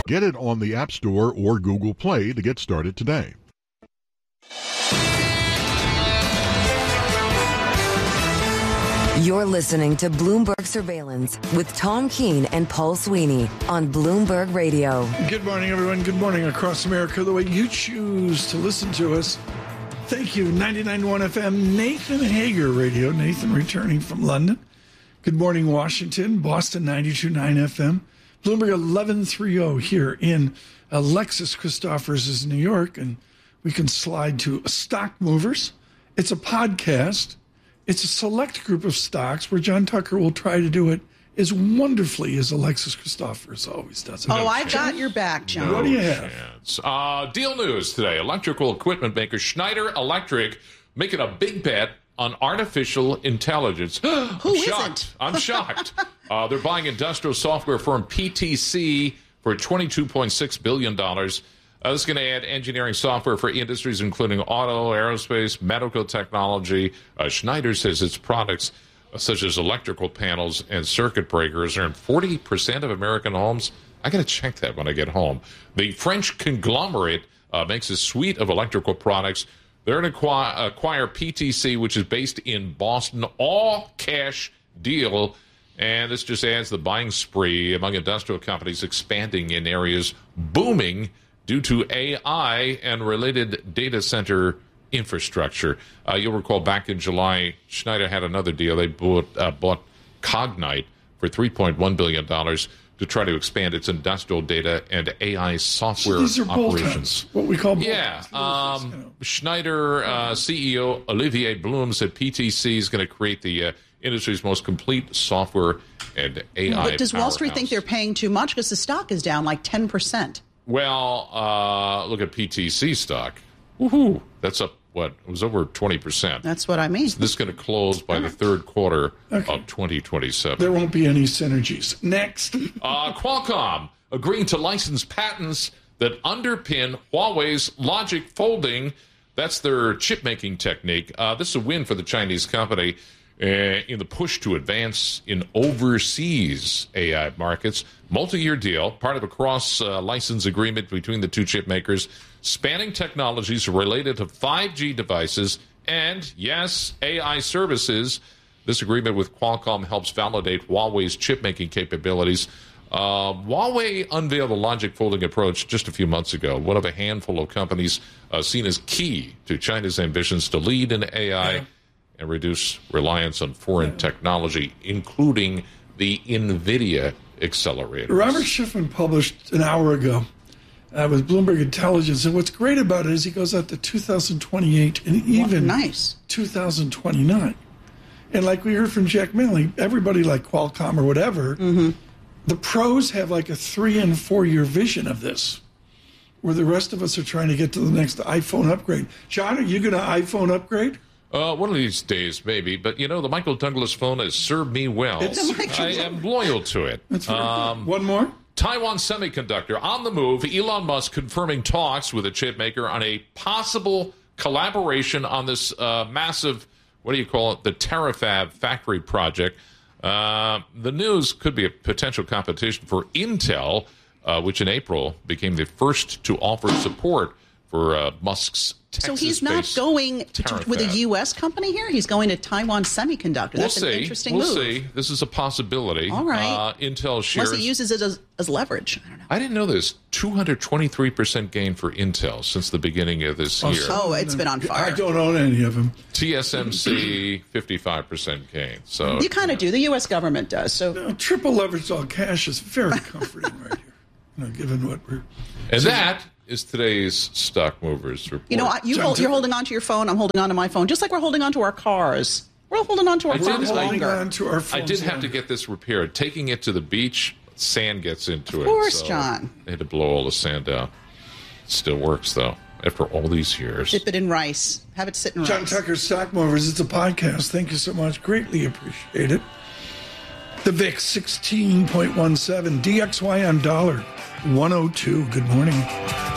Get it on the App Store or Google Play to get started today. You're listening to Bloomberg Surveillance with Tom Keene and Paul Sweeney on Bloomberg Radio. Good morning, everyone. Good morning across America, the way you choose to listen to us. Thank you. 99.1 FM, Nathan Hager Radio. Nathan returning from London. Good morning, Washington. Boston, 92.9 FM. Bloomberg 1130 here in Alexis Christophers' New York. And we can slide to Stock Movers. It's a podcast. It's a select group of stocks where John Tucker will try to do it as wonderfully as Alexis Christophers always does it. I've got your back, John. What do you have? Deal news today. Electrical equipment maker Schneider Electric making a big bet on artificial intelligence. Who isn't? I'm shocked. They're buying industrial software firm PTC for $22.6 billion. This is going to add engineering software for industries including auto, aerospace, medical technology. Schneider says its products, such as electrical panels and circuit breakers, are in 40% of American homes. I got to check that when I get home. The French conglomerate makes a suite of electrical products. They're going to acquire PTC, which is based in Boston, all cash deal. And this just adds the buying spree among industrial companies expanding in areas booming due to AI and related data center infrastructure. You'll recall back in July, Schneider had another deal. They bought Cognite for $3.1 billion to try to expand its industrial data and AI software operations. What we call Schneider CEO Olivier Blum said PTC is going to create the industry's most complete software and AI But does Wall Street powerhouse. think they're paying too much? Because the stock is down like 10%. Well, look at PTC stock. Woohoo! That's up, what? It was over 20%. That's what I mean. So this is going to close by the third quarter of 2027. There won't be any synergies. Next. Qualcomm agreeing to license patents that underpin Huawei's logic folding. That's their chip-making technique. This is a win for the Chinese company in the push to advance in overseas AI markets. Multi-year deal, part of a cross-license agreement between the two chip makers, spanning technologies related to 5G devices and, yes, AI services. This agreement with Qualcomm helps validate Huawei's chip-making capabilities. Huawei unveiled the logic folding approach just a few months ago, one of a handful of companies seen as key to China's ambitions to lead in AI and reduce reliance on foreign technology, including the NVIDIA accelerators. Robert Schiffman published an hour ago with Bloomberg Intelligence, and what's great about it is he goes out to 2028 and even 2029. And like we heard from Jack Milley, everybody like Qualcomm or whatever, the pros have like a 3 and 4 year vision of this, where the rest of us are trying to get to the next iPhone upgrade. John, are you going to iPhone upgrade? One of these days, maybe. But, you know, the Michael Douglas phone has served me well. I am loyal to it. That's very good. One more? Taiwan Semiconductor on the move. Elon Musk confirming talks with a chip maker on a possible collaboration on this massive, what do you call it, the Terafab factory project. The news could be a potential competition for Intel, which in April became the first to offer support for Musk's Texas-based So he's not going with a U.S. company here? He's going to Taiwan Semiconductor. That's an interesting move. We'll see. This is a possibility. All right. Intel shares... Unless he uses it as leverage. I don't know. I didn't know this. 223% gain for Intel since the beginning of this year. Oh, it's been on fire. I don't own any of them. TSMC, 55% gain. So you kind of do. The U.S. government does. So triple leveraged all cash is very comforting right here, given what we're... And that is today's Stock Movers Report. You know, you're holding on to your phone. I'm holding on to my phone, just like we're holding on to our cars. We're holding on to our phones longer. I did have to get this repaired. Taking it to the beach, sand gets into it. Of course, so John. They had to blow all the sand out. It still works, though, after all these years. Dip it in rice. Have it sit in rice. John Tucker's Stock Movers. It's a podcast. Thank you so much. Greatly appreciate it. The VIX 16.17. DXY on dollar 102. Good morning.